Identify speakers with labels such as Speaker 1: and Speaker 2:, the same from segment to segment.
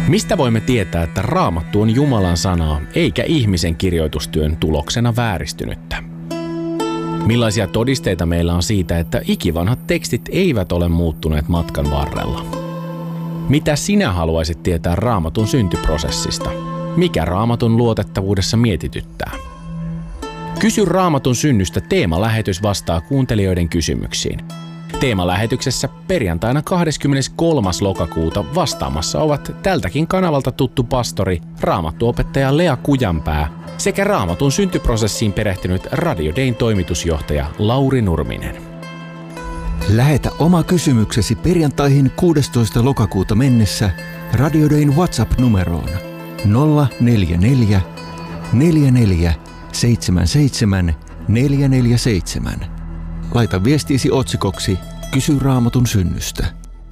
Speaker 1: Mistä voimme tietää, että Raamattu on Jumalan sanaa, eikä ihmisen kirjoitustyön tuloksena vääristynyttä? Millaisia todisteita meillä on siitä, että ikivanhat tekstit eivät ole muuttuneet matkan varrella? Mitä sinä haluaisit tietää Raamatun syntyprosessista? Mikä Raamatun luotettavuudessa mietityttää? Kysy Raamatun synnystä teemalähetys vastaa kuuntelijoiden kysymyksiin. Teemalähetyksessä perjantaina 23. lokakuuta vastaamassa ovat tältäkin kanavalta tuttu pastori, raamattuopettaja Lea Kujanpää sekä Raamatun syntyprosessiin perehtynyt Radio Dayn toimitusjohtaja Lauri Nurminen.
Speaker 2: Lähetä oma kysymyksesi perjantaihin 16. lokakuuta mennessä Radio Dayn WhatsApp-numeroon 044 44 77 447. Laita viestiisi otsikoksi Kysy Raamatun synnystä.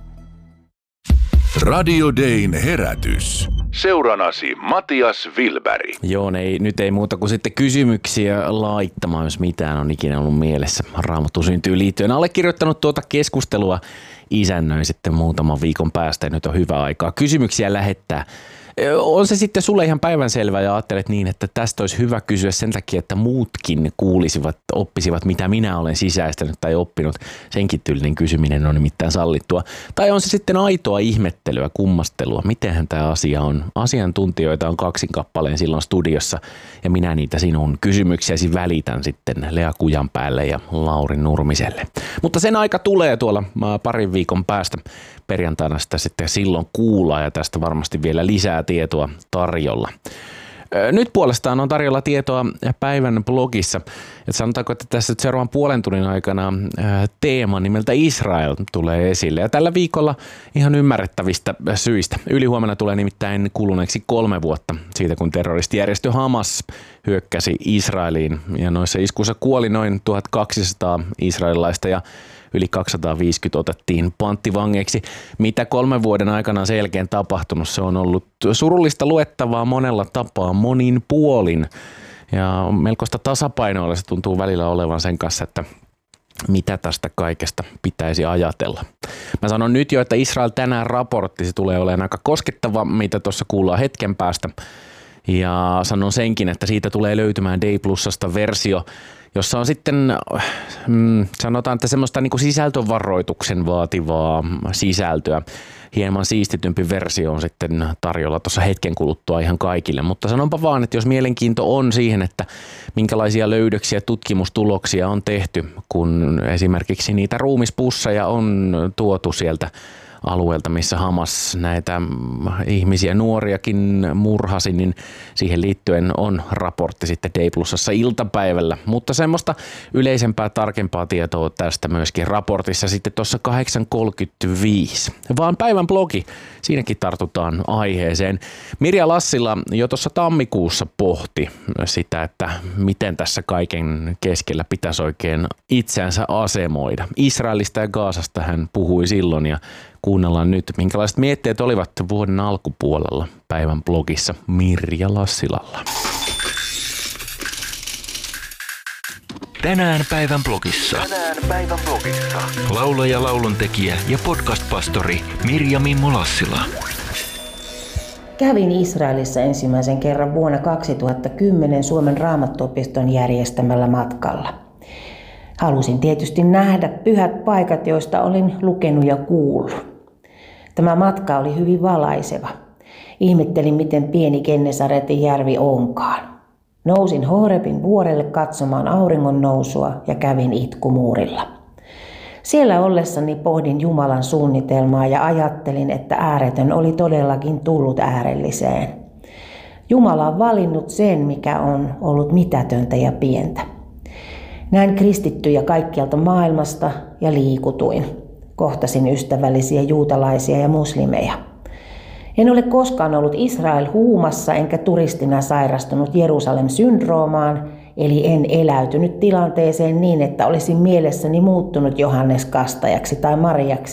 Speaker 3: Radio Dayn herätys. Seuranasi Matias Wilberg.
Speaker 1: Joo, nyt ei muuta kuin sitten kysymyksiä laittamaan, jos mitään on ikinä ollut mielessä Raamatun syntyyn liittyen. Allekirjoittanut tuota keskustelua isännöin sitten muutaman viikon päästä ja nyt on hyvä aikaa kysymyksiä lähettää. On se sitten sulle ihan päivänselvä ja ajattelet niin, että tästä olisi hyvä kysyä sen takia, että muutkin kuulisivat, oppisivat mitä minä olen sisäistänyt tai oppinut. Senkin tyylinen kysyminen on nimittäin sallittua. Tai on se sitten aitoa ihmettelyä, kummastelua. Mitenhän tämä asia on? Asiantuntijoita on 2 kappaleen silloin studiossa ja minä niitä sinun kysymyksiäsi välitän sitten Lea Kujanpäälle ja Lauri Nurmiselle. Mutta sen aika tulee tuolla parin viikon päästä. Perjantaina sitä sitten silloin kuullaan ja tästä varmasti vielä lisää tietoa tarjolla. Nyt puolestaan on tarjolla tietoa päivän blogissa. Et sanotaanko, että tässä seuraavan puolen tunnin aikana teema nimeltä Israel tulee esille. Ja tällä viikolla ihan ymmärrettävistä syistä. Ylihuomenna tulee nimittäin kuluneeksi 3 vuotta siitä, kun terroristijärjestö Hamas hyökkäsi Israeliin. Ja noissa iskuissa kuoli noin 1200 israelilaista ja yli 250 otettiin panttivangeiksi. Mitä 3 vuoden aikana sen jälkeen tapahtunut, se on ollut surullista luettavaa monella tapaa, monin puolin. Ja melkoista tasapainoilla se tuntuu välillä olevan sen kanssa, että mitä tästä kaikesta pitäisi ajatella. Mä sanon nyt jo, että Israel tänään raportti, se tulee olemaan aika koskettava, mitä tuossa kuullaan hetken päästä. Ja sanon senkin, että siitä tulee löytymään Day Plusasta versio, jossa on sitten, sanotaan, että semmoista niin kuin sisältövaroituksen vaativaa sisältöä. Hieman siistitympi versio on sitten tarjolla tuossa hetken kuluttua ihan kaikille. Mutta sanonpa vaan, että jos mielenkiinto on siihen, että minkälaisia löydöksiä tutkimustuloksia on tehty, kun esimerkiksi niitä ruumispusseja on tuotu sieltä alueelta, missä Hamas näitä ihmisiä, nuoriakin murhasi, niin siihen liittyen on raportti sitten Day Plusassa iltapäivällä. Mutta semmoista yleisempää, tarkempaa tietoa tästä myöskin raportissa sitten tuossa 8.35. Vaan päivän blogi, siinäkin tartutaan aiheeseen. Mirja Lassila jo tuossa tammikuussa pohti sitä, että miten tässä kaiken keskellä pitäisi oikein itseänsä asemoida. Israelista ja Gazasta hän puhui silloin ja kuunnellaan nyt, minkälaiset mietteet olivat vuoden alkupuolella päivän blogissa Mirja Lassilalla.
Speaker 2: Tänään päivän blogissa. Laulaja, lauluntekijä ja podcast-pastori Mirja Mimmo Lassila.
Speaker 4: Kävin Israelissa ensimmäisen kerran vuonna 2010 Suomen Raamattuopiston järjestämällä matkalla. Halusin tietysti nähdä pyhät paikat, joista olin lukenut ja kuullut. Tämä matka oli hyvin valaiseva. Ihmettelin, miten pieni Gennesaretin järvi onkaan. Nousin Horebin vuorelle katsomaan auringon nousua ja kävin itkumuurilla. Siellä ollessani pohdin Jumalan suunnitelmaa ja ajattelin, että ääretön oli todellakin tullut äärelliseen. Jumala on valinnut sen, mikä on ollut mitätöntä ja pientä. Näin kristittyjä kaikkialta maailmasta ja liikutuin. Kohtasin ystävällisiä juutalaisia ja muslimeja. En ole koskaan ollut Israel-huumassa enkä turistina sairastunut Jerusalem-syndroomaan, eli en eläytynyt tilanteeseen niin, että olisin mielessäni muuttunut Johannes Kastajaksi tai Mariaksi